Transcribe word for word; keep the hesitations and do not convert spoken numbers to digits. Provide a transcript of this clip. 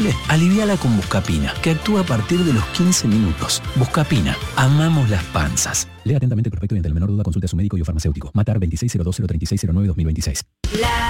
imposible? Aliviala con Buscapina, que actúa a partir de los quince minutos. Buscapina, amamos las panzas. Lea atentamente el prospecto y ante la menor duda consulte a su médico y o farmacéutico. Matar veintiséis cero dos cero treinta y seis cero nueve dos mil veintiséis. La